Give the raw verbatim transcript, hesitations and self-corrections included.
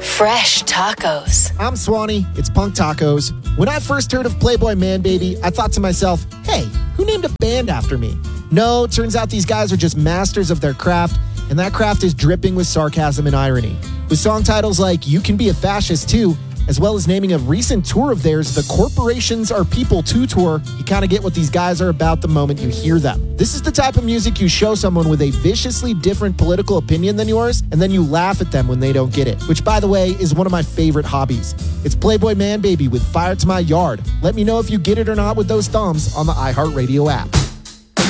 Fresh tacos. I'm Swanee. It's Punk Tacos. When I first heard of Playboy Man Baby, I thought to myself, hey, who named a band after me? No, it turns out these guys are just masters of their craft, and that craft is dripping with sarcasm and irony. With song titles like You Can Be a Fascist Too, as well as naming a recent tour of theirs, the Corporations Are People two tour, you kind of get what these guys are about the moment you hear them. This is the type of music you show someone with a viciously different political opinion than yours, and then you laugh at them when they don't get it, which, by the way, is one of my favorite hobbies. It's Playboy Man Baby with Fire to My Yard. Let me know if you get it or not with those thumbs on the iHeartRadio app.